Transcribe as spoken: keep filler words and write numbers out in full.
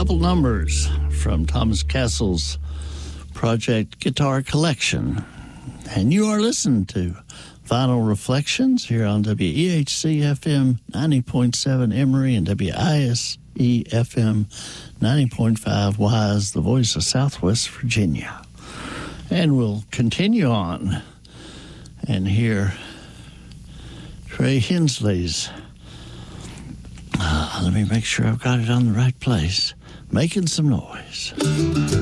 couple numbers from Thomas Castle's Project Guitar Collection. And you are listening to Vinyl Reflections here on W E H C F M ninety point seven Emory and W I S E F M ninety point five Wise, the voice of Southwest Virginia. And we'll continue on and hear Trey Hensley's, uh, let me make sure I've got it on the right place, Making Some Noise.